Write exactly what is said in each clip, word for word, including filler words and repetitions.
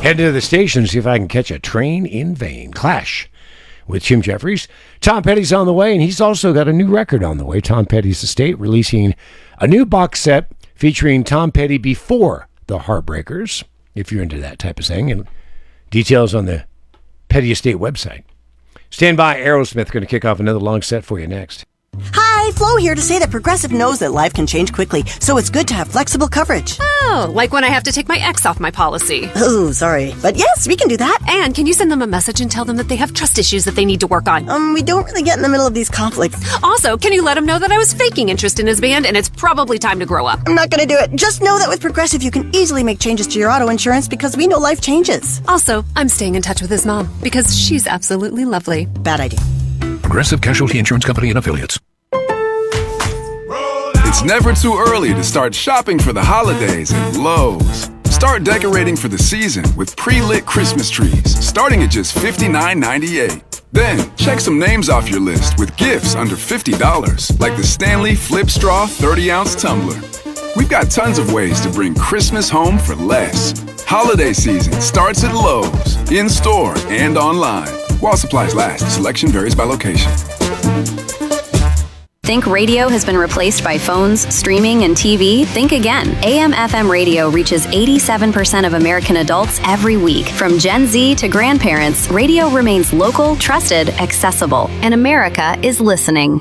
Head to the station and see if I can catch a train in vain. Clash with Jim Jeffries. Tom Petty's on the way, and he's also got a new record on the way. Tom Petty's Estate releasing a new box set featuring Tom Petty before the Heartbreakers, if you're into that type of thing, and details on the Petty Estate website. Stand by, Aerosmith going to kick off another long set for you next. Hi, Flo here to say that Progressive knows that life can change quickly, so it's good to have flexible coverage. Oh, like when I have to take my ex off my policy. Oh, sorry. But yes, we can do that. And can you send them a message and tell them that they have trust issues that they need to work on? Um, we don't really get in the middle of these conflicts. Also, can you let him know that I was faking interest in his band and it's probably time to grow up? I'm not going to do it. Just know that with Progressive, you can easily make changes to your auto insurance because we know life changes. Also, I'm staying in touch with his mom because she's absolutely lovely. Bad idea. Progressive Casualty Insurance Company and Affiliates. It's never too early to start shopping for the holidays at Lowe's. Start decorating for the season with pre-lit Christmas trees, starting at just fifty-nine ninety-eight. Then, check some names off your list with gifts under fifty dollars, like the Stanley Flip Straw thirty ounce tumbler. We've got tons of ways to bring Christmas home for less. Holiday season starts at Lowe's, in-store and online. While supplies last, selection varies by location. Think radio has been replaced by phones, streaming, and T V? Think again. A M F M radio reaches eighty-seven percent of American adults every week. From Gen Z to grandparents, radio remains local, trusted, accessible, and America is listening.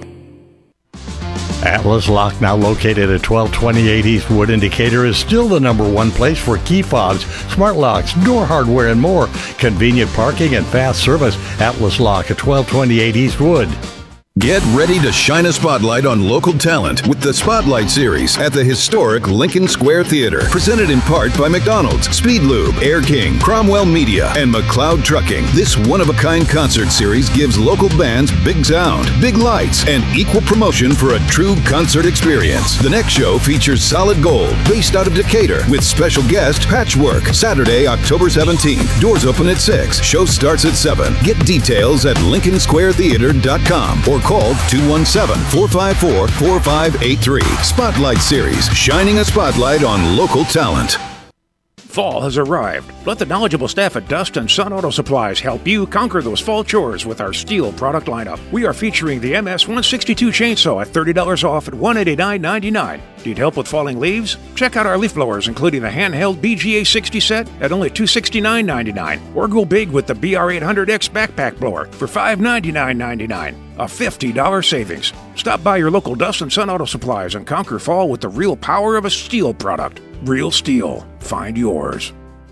Atlas Lock, now located at twelve twenty-eight East Wood in Decatur, is still the number one place for key fobs, smart locks, door hardware, and more. Convenient parking and fast service. Atlas Lock at twelve twenty-eight East Wood. Get ready to shine a spotlight on local talent with the Spotlight Series at the historic Lincoln Square Theater. Presented in part by McDonald's, Speed Lube, Air King, Cromwell Media, and McLeod Trucking. This one-of-a-kind concert series gives local bands big sound, big lights, and equal promotion for a true concert experience. The next show features Solid Gold, based out of Decatur, with special guest Patchwork. Saturday, October seventeenth. Doors open at six. Show starts at seven. Get details at lincoln square theater dot com or call two one seven, four five four, four five eight three. Spotlight Series, shining a spotlight on local talent. Fall has arrived. Let the knowledgeable staff at Dust and Sun Auto Supplies help you conquer those fall chores with our steel product lineup. We are featuring the M S one sixty-two chainsaw at thirty dollars off at one hundred eighty-nine ninety-nine. Need help with falling leaves? Check out our leaf blowers, including the handheld B G A sixty set at only two hundred sixty-nine ninety-nine. Or go big with the B R eight hundred X backpack blower for five hundred ninety-nine ninety-nine. A fifty dollars savings. Stop by your local Dust and Sun Auto Supplies and conquer fall with the real power of a steel product. Real steel. Find yours.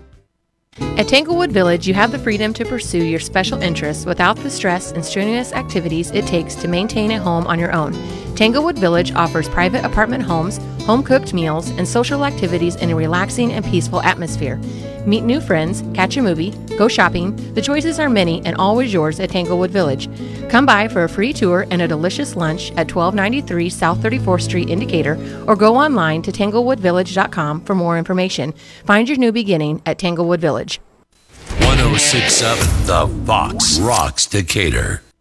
At Tanglewood Village, you have the freedom to pursue your special interests without the stress and strenuous activities it takes to maintain a home on your own. Tanglewood Village offers private apartment homes, home-cooked meals, and social activities in a relaxing and peaceful atmosphere. Meet new friends, catch a movie, go shopping. The choices are many and always yours at Tanglewood Village. Come by for a free tour and a delicious lunch at twelve ninety-three South thirty-fourth Street in Decatur, or go online to tanglewood village dot com for more information. Find your new beginning at Tanglewood Village. one oh six point seven The Fox rocks Decatur.